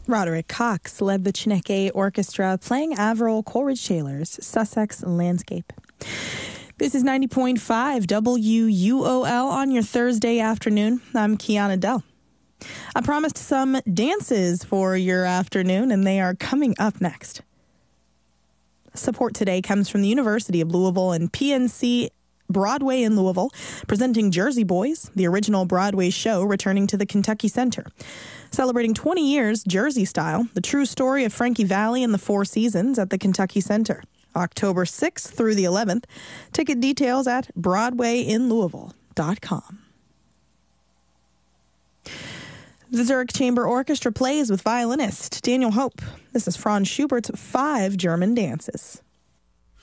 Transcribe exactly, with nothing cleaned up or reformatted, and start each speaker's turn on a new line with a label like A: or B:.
A: Roderick Cox led the Chineke Orchestra playing Averil Coleridge Taylor's Sussex Landscape. This is ninety point five W U O L on your Thursday afternoon. I'm Kiana Dell. I promised some dances for your afternoon, and they are coming up next. Support today comes from the University of Louisville and P N C Broadway in Louisville, presenting Jersey Boys, the original Broadway show returning to the Kentucky Center. Celebrating twenty years Jersey style, the true story of Frankie Valli and the Four Seasons at the Kentucky Center. October sixth through the eleventh. Ticket details at broadway in louisville dot com. The Zurich Chamber Orchestra plays with violinist Daniel Hope. This is Franz Schubert's Five German Dances.